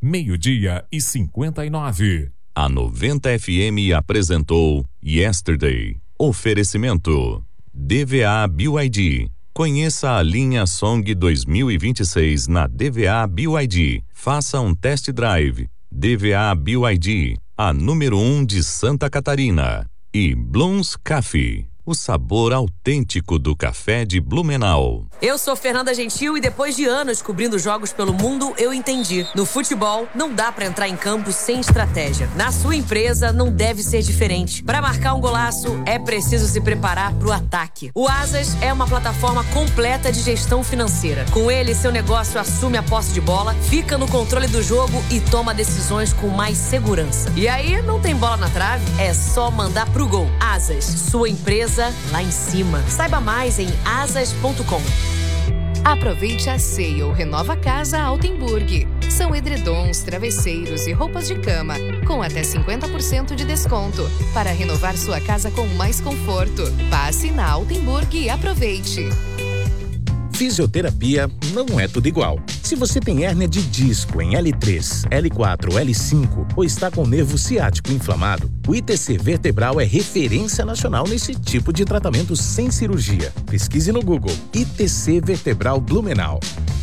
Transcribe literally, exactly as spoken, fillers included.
meio-dia e cinquenta e nove. A noventa F M apresentou Yesterday. Oferecimento D V A B Y D. Conheça a linha Song dois mil e vinte e seis na D V A B Y D. Faça um test drive. D V A B Y D, a número um de Santa Catarina. E Blooms Coffee, o sabor autêntico do café de Blumenau. Eu sou Fernanda Gentil e depois de anos cobrindo jogos pelo mundo, eu entendi. No futebol, não dá pra entrar em campo sem estratégia. Na sua empresa, não deve ser diferente. Pra marcar um golaço, é preciso se preparar pro ataque. O Asas é uma plataforma completa de gestão financeira. Com ele, seu negócio assume a posse de bola, fica no controle do jogo e toma decisões com mais segurança. E aí, não tem bola na trave? É só mandar pro gol. Asas, sua empresa lá em cima. Saiba mais em asas ponto com. Aproveite a Sale Renova Casa Altenburg. São edredons, travesseiros e roupas de cama com até cinquenta por cento de desconto para renovar sua casa com mais conforto. Passe na Altenburg e aproveite. Fisioterapia não é tudo igual. Se você tem hérnia de disco em L três, L quatro ou L cinco ou está com o nervo ciático inflamado, o I T C Vertebral é referência nacional nesse tipo de tratamento sem cirurgia. Pesquise no Google I T C Vertebral Blumenau.